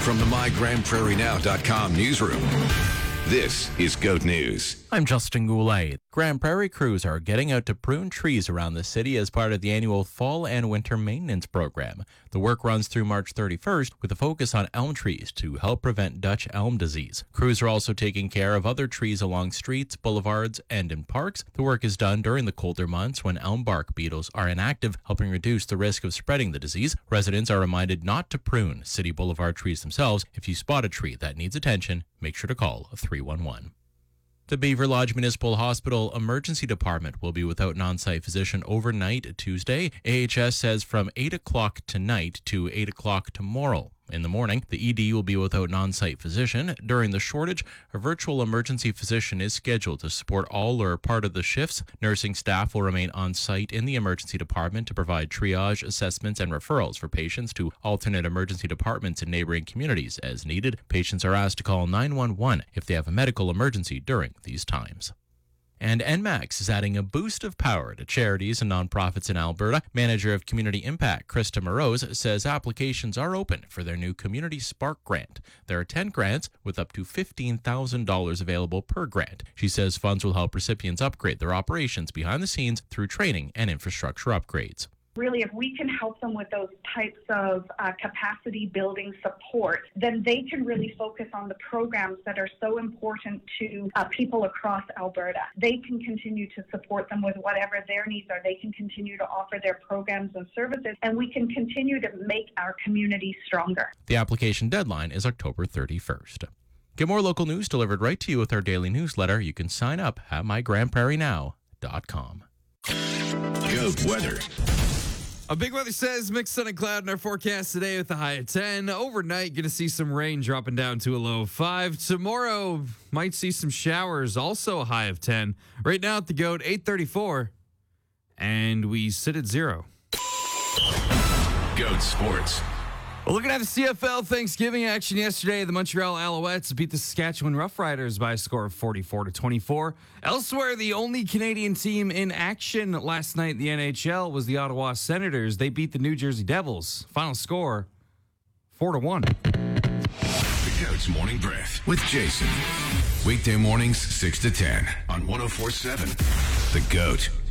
From the MyGrandPrairieNow.com newsroom, this is GOAT News. I'm Justin Goulet. Grand Prairie crews are getting out to prune trees around the city as part of the annual fall and winter maintenance program. The work runs through March 31st with a focus on elm trees to help prevent Dutch elm disease. Crews are also taking care of other trees along streets, boulevards, and in parks. The work is done during the colder months when elm bark beetles are inactive, helping reduce the risk of spreading the disease. Residents are reminded not to prune city boulevard trees themselves. If you spot a tree that needs attention, make sure to call 311. The Beaver Lodge Municipal Hospital Emergency Department will be without an on-site physician overnight Tuesday. AHS says from 8 o'clock tonight to 8 o'clock tomorrow. In the morning, the ED will be without an on-site physician. During the shortage, a virtual emergency physician is scheduled to support all or part of the shifts. Nursing staff will remain on-site in the emergency department to provide triage, assessments, and referrals for patients to alternate emergency departments in neighboring communities as needed. Patients are asked to call 911 if they have a medical emergency during these times. And NMAX is adding a boost of power to charities and nonprofits in Alberta. Manager of Community Impact, Krista Morose, says applications are open for their new Community Spark grant. There are 10 grants with up to $15,000 available per grant. She says funds will help recipients upgrade their operations behind the scenes through training and infrastructure upgrades. Really, if we can help them with those types of capacity building support, then they can really focus on the programs that are so important to people across Alberta. They can continue to support them with whatever their needs are. They can continue to offer their programs and services, and we can continue to make our community stronger. The application deadline is October 31st. Get more local news delivered right to you with our daily newsletter. You can sign up at mygrandprairienow.com. GOAT weather. A big weather says mixed sun and cloud in our forecast today with a high of 10. Overnight, going to see some rain dropping down to a low of 5. Tomorrow, might see some showers, also a high of 10. Right now at the GOAT, 8:34, and we sit at 0. GOAT Sports. Well, looking at the CFL Thanksgiving action yesterday, the Montreal Alouettes beat the Saskatchewan Roughriders by a score of 44-24. Elsewhere, the only Canadian team in action last night in the NHL was the Ottawa Senators. They beat the New Jersey Devils. Final score, 4-1. The GOAT's Morning Breath with Jason. Weekday mornings, 6 to 10 on 104.7. The GOAT.